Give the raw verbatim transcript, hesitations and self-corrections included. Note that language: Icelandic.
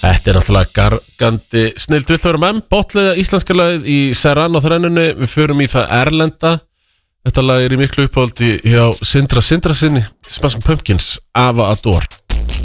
Þetta er náttúrulega gargandi snill. Vilt það vera með botliða íslenska lagið í Serrano þrennunni. Við förum í það erlenda. Þetta lag er í miklu uppáldi hjá Sindra Sindra sinni, Smashing Pumpkins, Ava Adore.